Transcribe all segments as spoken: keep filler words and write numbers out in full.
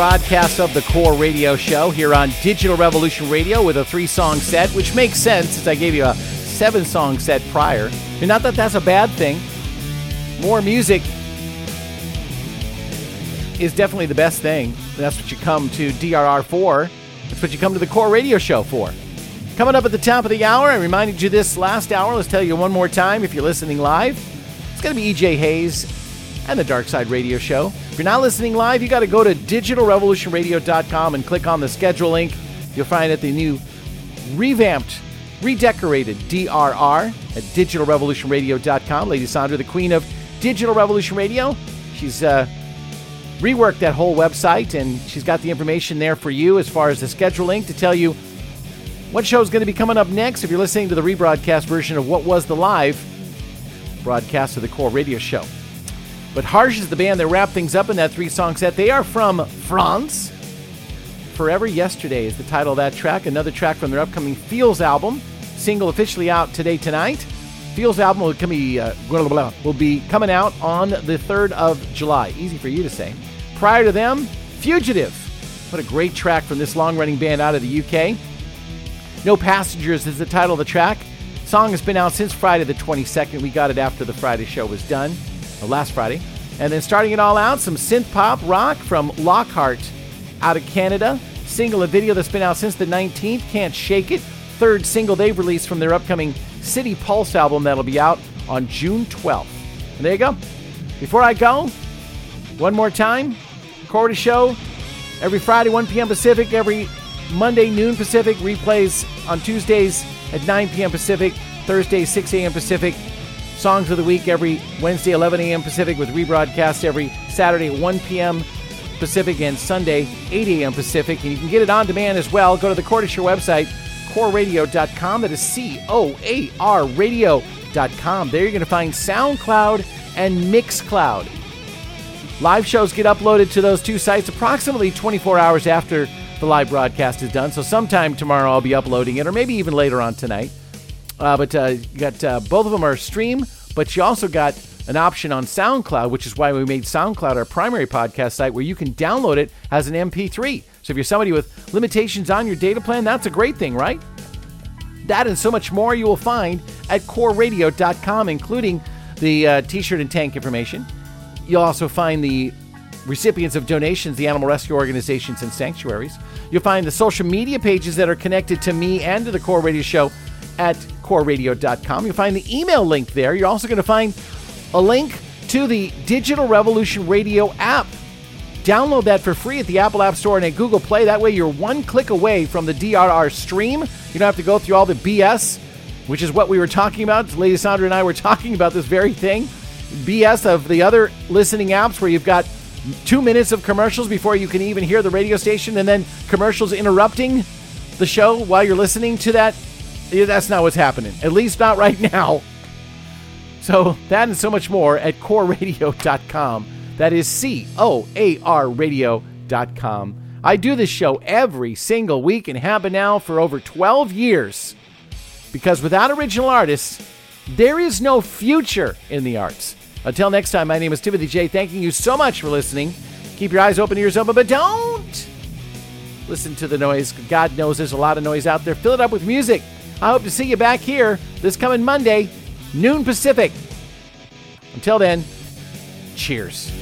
Broadcast of the Core Radio Show here on Digital Revolution Radio with a three-song set, which makes sense since I gave you a seven-song set prior. And not that that's a bad thing. More music is definitely the best thing. That's what you come to D R R for. That's what you come to the Core Radio Show for. Coming up at the top of the hour, I reminded you this last hour. Let's tell you one more time if you're listening live. It's going to be E J Hayes and the Dark Side Radio Show. If you're not listening live, you got to go to digital revolution radio dot com and click on the schedule link. You'll find it the new revamped, redecorated D R R at digital revolution radio dot com. Lady Sandra, the queen of Digital Revolution Radio. She's uh, reworked that whole website, and she's got the information there for you as far as the schedule link to tell you what show is going to be coming up next if you're listening to the rebroadcast version of what was the live broadcast of the Core Radio Show. But Harsh is the band that wrapped things up in that three-song set. They are from France. Forever Yesterday is the title of that track. Another track from their upcoming Feels album. Single officially out today, tonight. Feels album will, be, uh, blah, blah, blah, will be coming out on the third of July. Easy for you to say. Prior to them, Fugitive. What a great track from this long-running band out of the U K. No Passengers is the title of the track. Song has been out since Friday the twenty-second. We got it after the Friday show was done. Last Friday. And then starting it all out, some synth pop rock from Lockhart out of Canada. Single and video that's been out since the nineteenth, Can't Shake It. Third single they've released from their upcoming City Pulse album that'll be out on June twelfth. And there you go. Before I go, one more time, Core Show every Friday, one p.m. Pacific, every Monday, noon Pacific, replays on Tuesdays at nine p.m. Pacific, Thursdays, six a.m. Pacific. Songs of the Week every Wednesday, eleven a.m. Pacific, with rebroadcast every Saturday, one p.m. Pacific, and Sunday, eight a.m. Pacific. And you can get it on demand as well. Go to the Core Show website, core radio dot com. That is C O A R radio dot com. There you're going to find SoundCloud and Mixcloud. Live shows get uploaded to those two sites approximately twenty-four hours after the live broadcast is done. So sometime tomorrow I'll be uploading it, or maybe even later on tonight. Uh, but uh, you got uh, both of them are stream, but you also got an option on SoundCloud, which is why we made SoundCloud our primary podcast site, where you can download it as an M P three. So if you're somebody with limitations on your data plan, that's a great thing, right? That and so much more you will find at core radio dot com, including the uh, t-shirt and tank information. You'll also find the recipients of donations, the animal rescue organizations and sanctuaries. You'll find the social media pages that are connected to me and to the Core Radio Show at core radio dot com. You'll find the email link there. You're also going to find a link to the Digital Revolution Radio app. Download that for free at the Apple App Store and at Google Play. That way you're one click away from the D R R stream. You don't have to go through all the B S, which is what we were talking about. Lady Sandra and I were talking about this very thing. B S of the other listening apps where you've got two minutes of commercials before you can even hear the radio station, and then commercials interrupting the show while you're listening to that. That's not what's happening, at least not right now. So that and so much more at core radio dot com. That is C O A R radio dot com. I do this show every single week and have been now for over twelve years. Because without original artists, there is no future in the arts. Until next time, my name is Timothy J. Thanking you so much for listening. Keep your eyes open, ears open, but don't listen to the noise. God knows there's a lot of noise out there. Fill it up with music. I hope to see you back here this coming Monday, noon Pacific. Until then, cheers.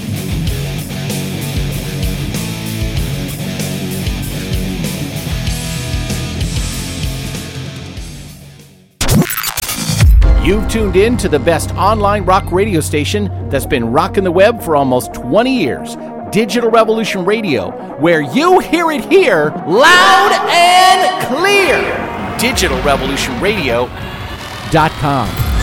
You've tuned in to the best online rock radio station that's been rocking the web for almost twenty years. Digital Revolution Radio, where you hear it here loud and clear. digital revolution radio dot com